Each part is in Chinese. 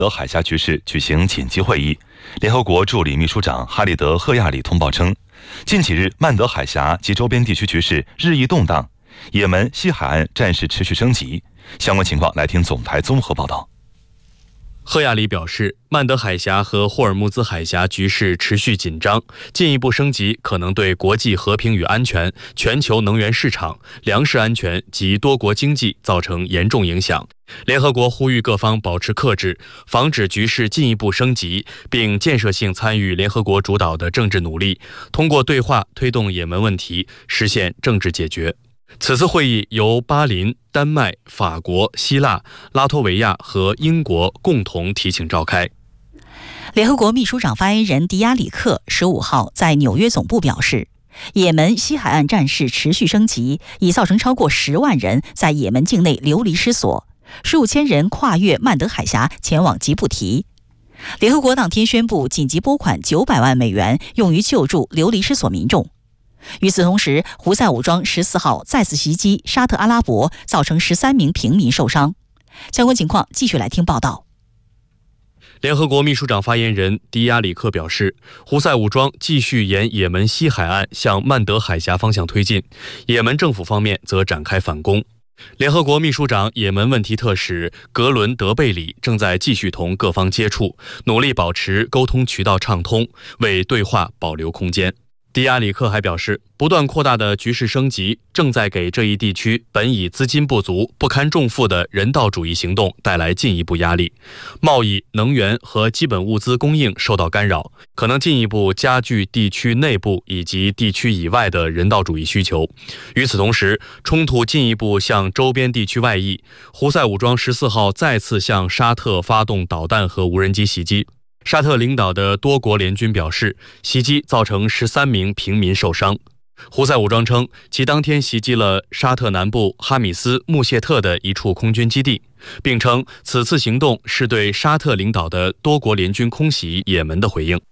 德海峡局势举行紧急会议。联合国助理秘书长哈利德·赫亚里通报称，近几日曼德海峡及周边地区局势日益动荡，也门西海岸战事持续升级。相关情况来听总台综合报道。 赫亚里表示，曼德海峡和霍尔木兹海峡局势持续紧张，进一步升级可能对国际和平与安全、全球能源市场、粮食安全及多国经济造成严重影响。联合国呼吁各方保持克制，防止局势进一步升级，并建设性参与联合国主导的政治努力，通过对话推动也门问题实现政治解决。此次会议由巴林、丹麦、法国、希腊、拉脱维亚和英国共同提请召开。 联合国秘书长发言人迪亚里克15号在纽约总部表示，也门西海岸战事持续升级，已造成超过10万人在也门境内流离失所，数千人跨越曼德海峡前往吉布提。联合国当天宣布紧急拨款900万美元，用于救助流离失所民众。与此同时，胡塞武装14号再次袭击沙特阿拉伯，造成13名平民受伤。相关情况继续来听报道。 联合国秘书长发言人迪亚里克表示，胡塞武装继续沿也门西海岸向曼德海峡方向推进，也门政府方面则展开反攻。联合国秘书长也门问题特使格伦德贝里正在继续同各方接触，努力保持沟通渠道畅通，为对话保留空间。迪亚里克还表示，不断扩大的局势升级正在给这一地区本已资金不足、不堪重负的人道主义行动带来进一步压力，贸易、能源和基本物资供应受到干扰，可能进一步加剧地区内部以及地区以外的人道主义需求。与此同时，冲突进一步向周边地区外溢，胡塞武装14号再次向沙特发动导弹和无人机袭击。沙特领导的多国联军表示，袭击造成13名平民受伤。胡塞武装称，其当天袭击了沙特南部哈米斯穆谢特的一处空军基地，并称此次行动是对沙特领导的多国联军空袭也门的回应。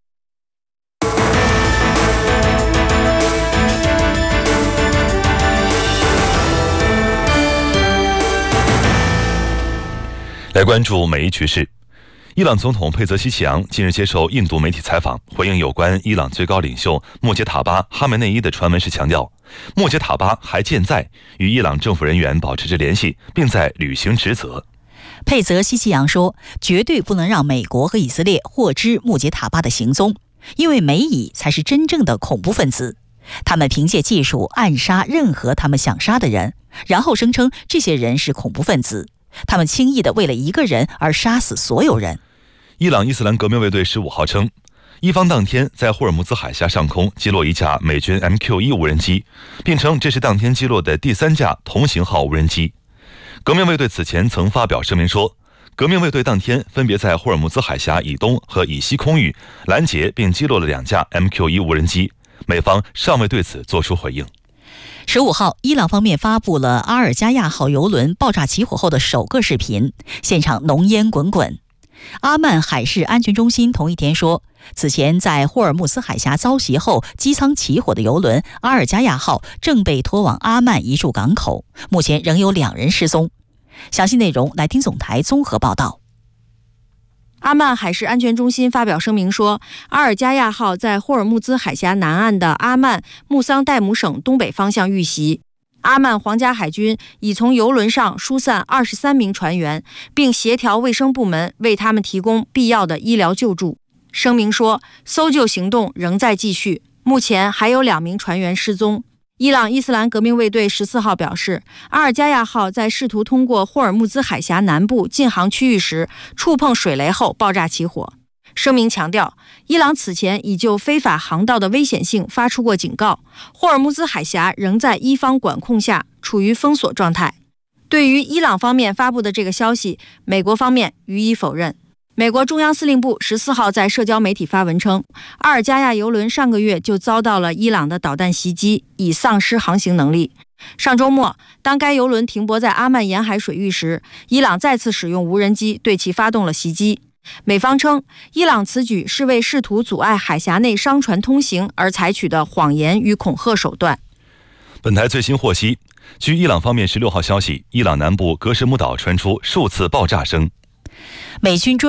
来关注美伊局势。伊朗总统佩泽希奇扬近日接受印度媒体采访，回应有关伊朗最高领袖穆杰塔巴·哈梅内伊的传闻时强调，穆杰塔巴还健在，与伊朗政府人员保持着联系，并在履行职责。 佩泽希奇扬说，绝对不能让美国和以色列获知穆杰塔巴的行踪，因为美以才是真正的恐怖分子，他们凭借技术暗杀任何他们想杀的人，然后声称这些人是恐怖分子。他们轻易地为了一个人而杀死所有人。 伊朗伊斯兰革命卫队15号称，伊方当天在霍尔木兹海峡上空击落一架美军 MQ-1 无人机，并称这是当天击落的第3架同型号无人机。革命卫队此前曾发表声明说，革命卫队当天分别在霍尔木兹海峡以东和以西空域拦截并击落了2架 MQ-1 无人机，美方尚未对此作出回应。 15号，伊朗方面发布了阿尔加亚号油轮爆炸起火后的首个视频，现场浓烟滚滚。阿曼海事安全中心同一天说，此前在霍尔木兹海峡遭袭后机舱起火的油轮阿尔加亚号正被拖往阿曼一处港口，目前仍有2人失踪。详细内容来听总台综合报道。 阿曼海事安全中心发表声明说，阿尔加亚号在霍尔木兹海峡南岸的阿曼穆桑代姆省东北方向遇袭。阿曼皇家海军已从油轮上疏散23名船员，并协调卫生部门为他们提供必要的医疗救助。声明说，搜救行动仍在继续，目前还有2名船员失踪。伊朗伊斯兰革命卫队14号表示，阿尔加亚号在试图通过霍尔木兹海峡南部禁航区域时触碰水雷后爆炸起火。声明强调，伊朗此前已就非法航道的危险性发出过警告，霍尔木兹海峡仍在伊方管控下处于封锁状态。对于伊朗方面发布的这个消息，美国方面予以否认。美国中央司令部14号在社交媒体发文称，阿尔加亚油轮上个月就遭到了伊朗的导弹袭击，已丧失航行能力。上周末，当该油轮停泊在阿曼沿海水域时，伊朗再次使用无人机对其发动了袭击。美方称，伊朗此举是为试图阻碍海峡内商船通行而采取的谎言与恐吓手段。 本台最新获悉，据伊朗方面16号消息，伊朗南部格什姆岛传出数次爆炸声。 美军